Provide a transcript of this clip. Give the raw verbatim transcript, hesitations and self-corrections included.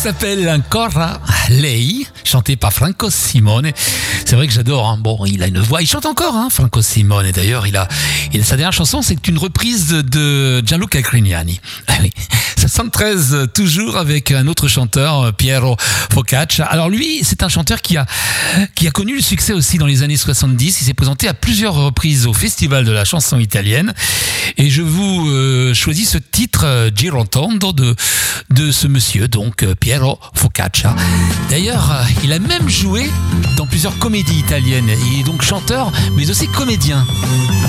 s'appelle Ancora Lei, chanté par Franco Simone. C'est vrai que j'adore, hein. Bon, il a une voix, il chante encore, hein, Franco Simone. D'ailleurs, il a, il a sa dernière chanson, c'est une reprise de Gianluca Grignani. Ah oui. soixante-treize, toujours avec un autre chanteur, Piero Focaccia. Alors lui, c'est un chanteur qui a, qui a connu le succès aussi dans les années soixante-dix. Il s'est présenté à plusieurs reprises au Festival de la chanson italienne. Et je vous euh, choisis ce titre, Girotondo, de, de ce monsieur, donc Piero Focaccia. D'ailleurs, il a même joué dans plusieurs comédies italiennes. Il est donc chanteur, mais aussi comédien.